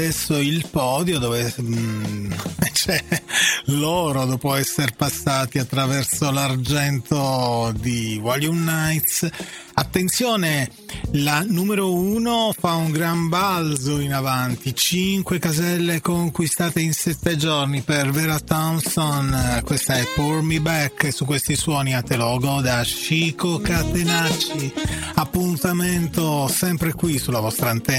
adesso il podio dove c'è loro, dopo essere passati attraverso l'argento di Volume Nights. Attenzione, la numero 1 fa un gran balzo in avanti, 5 caselle conquistate in 7 giorni per Vera Thompson. Questa è Pour Me Back, e su questi suoni a te lo goda Chico Catenacci. Appuntamento sempre qui sulla vostra antenna